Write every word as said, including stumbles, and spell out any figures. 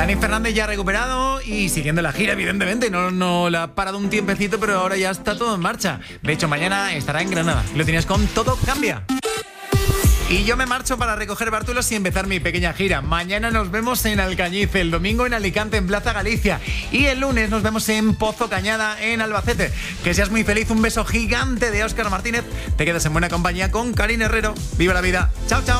Dani Fernández ya ha recuperado y siguiendo la gira, evidentemente. No, no la ha parado un tiempecito, pero ahora ya está todo en marcha. De hecho, mañana estará en Granada. Lo tienes con Todo Cambia. Y yo me marcho para recoger bártulos y empezar mi pequeña gira. Mañana nos vemos en Alcañiz, el domingo en Alicante, en Plaza Galicia. Y el lunes nos vemos en Pozo Cañada, en Albacete. Que seas muy feliz. Un beso gigante de Óscar Martínez. Te quedas en buena compañía con Karine Herrero. ¡Viva la vida! ¡Chao, chao!